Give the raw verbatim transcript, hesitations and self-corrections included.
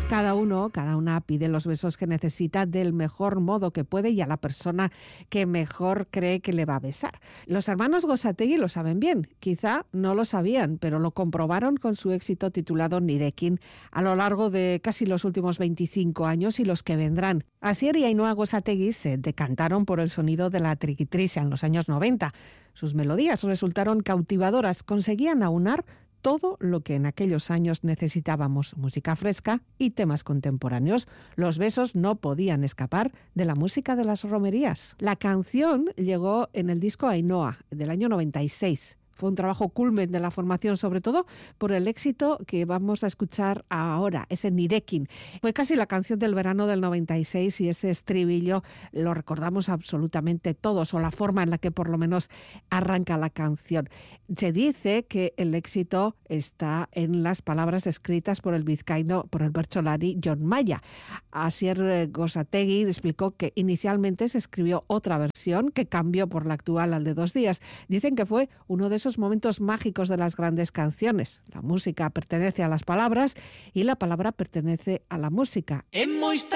Cada uno, cada una pide los besos que necesita del mejor modo que puede y a la persona que mejor cree que le va a besar. Los hermanos Gosategui lo saben bien, quizá no lo sabían, pero lo comprobaron con su éxito titulado Nirekin a lo largo de casi los últimos veinticinco años y los que vendrán. Asier y Ainhoa Gosategui se decantaron por el sonido de la triquitrisa en los años noventa. Sus melodías resultaron cautivadoras, conseguían aunar todo lo que en aquellos años necesitábamos, música fresca y temas contemporáneos. Los besos no podían escapar de la música de las romerías. La canción llegó en el disco Ainhoa del año noventa y seis. Fue un trabajo culmen de la formación, sobre todo por el éxito que vamos a escuchar ahora, ese Nirekin. Fue casi la canción del verano del noventa y seis y ese estribillo lo recordamos absolutamente todos, o la forma en la que por lo menos arranca la canción. Se dice que el éxito está en las palabras escritas por el vizcaíno, por el bertsolari Jon Maya. Asier Gosategui explicó que inicialmente se escribió otra versión que cambió por la actual al de dos días. Dicen que fue uno de esos momentos mágicos de las grandes canciones. La música pertenece a las palabras y la palabra pertenece a la música.